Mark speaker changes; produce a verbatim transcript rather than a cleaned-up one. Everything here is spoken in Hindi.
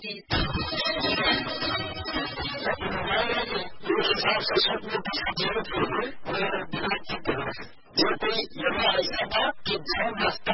Speaker 1: हिसाब से स्वप्न जीवित हो गए दिमाग की तरह से जो कोई यहाँ ऐसा था कि धर्म रास्ता